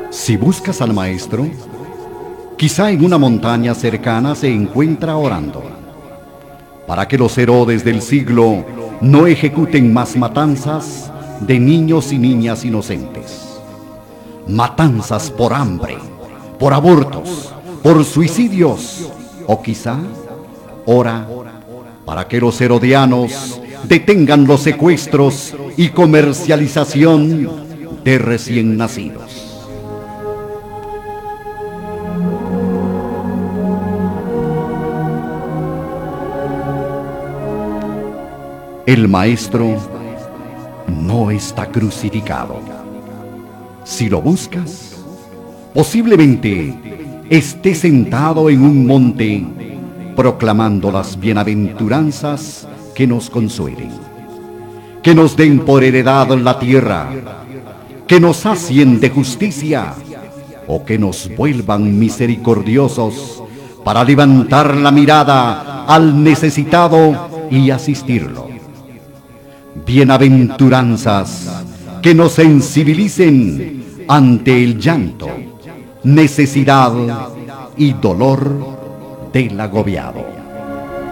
Si buscas al Maestro, quizá en una montaña cercana se encuentra orando, para que los Herodes del siglo no ejecuten más matanzas de niños y niñas inocentes. Matanzas por hambre, por abortos, por suicidios, o quizá ora para que los herodianos detengan los secuestros y comercialización de recién nacidos. El Maestro no está crucificado. Si lo buscas, posiblemente esté sentado en un monte proclamando las bienaventuranzas que nos consuelen, que nos den por heredad la tierra, que nos sacien de justicia o que nos vuelvan misericordiosos para levantar la mirada al necesitado y asistirlo. Bienaventuranzas que nos sensibilicen ante el llanto, necesidad y dolor del agobiado.